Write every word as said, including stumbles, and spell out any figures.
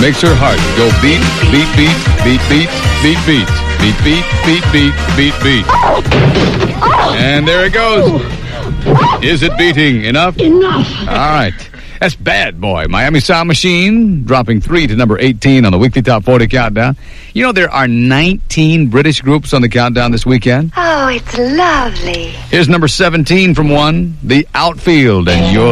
makes her heart go beat, beat, beat, beat, beat, beat, beat, beat, beat, beat, beat, beat, beat. And there it goes. Is it beating? Enough? Enough. All right. That's Bad Boy, Miami Sound Machine, dropping three to number eighteen on the weekly Top forty Countdown. You know, there are nineteen British groups on the countdown this weekend. Oh, it's lovely. Here's number seventeen from one, The Outfield, and you're